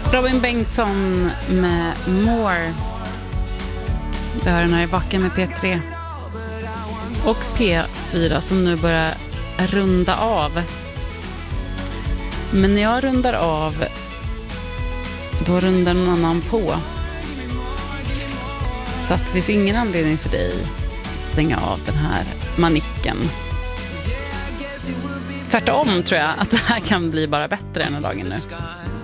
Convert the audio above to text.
Robin Bengtsson med More. Det hör den här i backen med P3 och P4 som nu börjar runda av. Men när jag rundar av, då rundar någon annan på. Så att det finns ingen anledning för dig att stänga av den här manicken. Tvärtom tror jag att det här kan bli bara bättre än dagen nu.